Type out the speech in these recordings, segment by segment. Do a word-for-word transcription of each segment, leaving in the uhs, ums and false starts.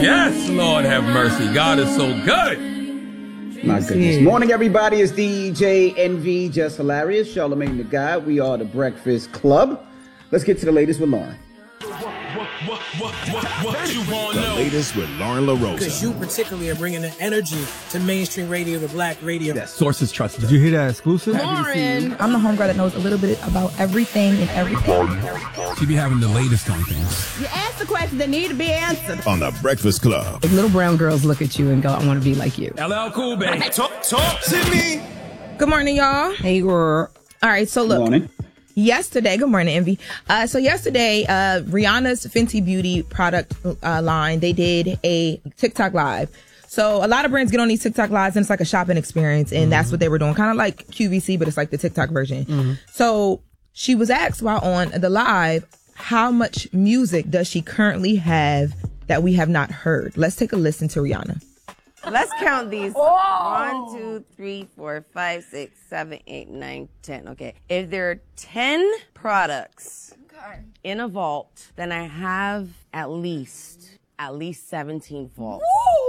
Yes, Lord have mercy. God is so good. My goodness. Morning, everybody. It's D J Envy, Just Hilarious, Charlamagne the God. We are the Breakfast Club. Let's get to the latest with Lauren. What, what, what, what, what you want to know? The latest with Lauren LaRosa. Because you particularly are bringing the energy to mainstream radio, to black radio. Yes. Sources trusted. Did you hear that exclusive? Lauren. I'm the homegirl that knows a little bit about everything and everything. She be having the latest on things. You ask the questions that need to be answered. On the Breakfast Club. Like little brown girls look at you and go, I want to be like you. L L Cool, baby. Talk, talk to me. Good morning, y'all. Hey, girl. All right, so look. Good morning. Yesterday, good morning, Envy. Uh, so yesterday, uh, Rihanna's Fenty Beauty product uh, line, they did a TikTok live. So a lot of brands get on these TikTok lives and it's like a shopping experience, and mm-hmm. that's what they were doing, kind of like Q V C, but it's like the TikTok version. Mm-hmm. So she was asked while on the live, how much music does she currently have that we have not heard? Let's take a listen to Rihanna. Let's count these. Oh. One, two, three, four, five, six, seven, eight, nine, ten. Okay. If there are ten products okay. in a vault, then I have at least, at least seventeen vaults.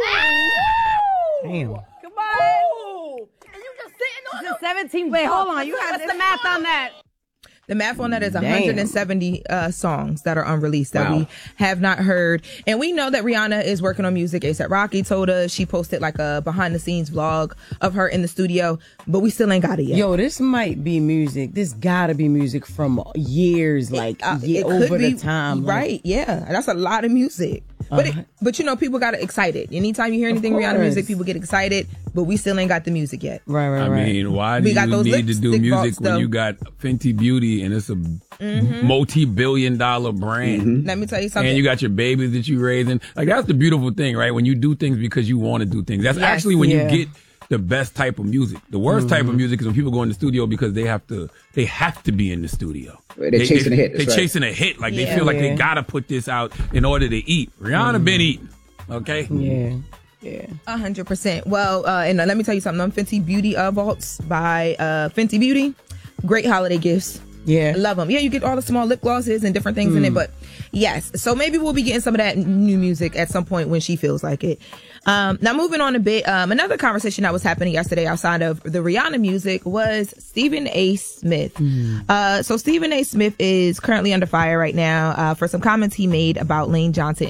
Damn. Come on. Ooh. And you just sitting on them? seventeen. Wait, hold on. You have the math on that. The math on that is one hundred seventy uh, songs that are unreleased that wow. we have not heard. And we know that Rihanna is working on music. A$AP Rocky told us, she posted like a behind the scenes vlog of her in the studio, but we still ain't got it yet. Yo, this might be music. This gotta be music from years, like it, uh, yeah, it over be, the time. Right, like. Yeah. That's a lot of music. But, uh-huh. it, but you know, people got excited. Anytime you hear anything Rihanna music, people get excited, but we still ain't got the music yet. Right, right, I right. I mean, why do we you got those need to do music when though. you got Fenty Beauty and it's a mm-hmm. multi-billion dollar brand? Mm-hmm. Let me tell you something. And you got your babies that you raising. Like, that's the beautiful thing, right? When you do things because you want to do things. That's yes, actually when yeah. you get the best type of music. The worst mm-hmm. type of music is when people go in the studio because they have to they have to be in the studio. They're they, chasing they, a hit. They're right. chasing a hit. Like yeah, they feel like yeah. they gotta put this out in order to eat. Rihanna mm-hmm. been eating. Okay? Yeah. Yeah. A hundred percent. Well, uh, and uh, let me tell you something. I'm Fenty Beauty uh, vaults by uh, Fenty Beauty. Great holiday gifts. Yeah. I love them. Yeah, you get all the small lip glosses and different things mm. in it, but yes. So maybe we'll be getting some of that new music at some point when she feels like it. Um, now moving on a bit, um, another conversation that was happening yesterday outside of the Rihanna music was Stephen A. Smith. Mm. Uh, so Stephen A. Smith is currently under fire right now, uh, for some comments he made about Lane Johnson.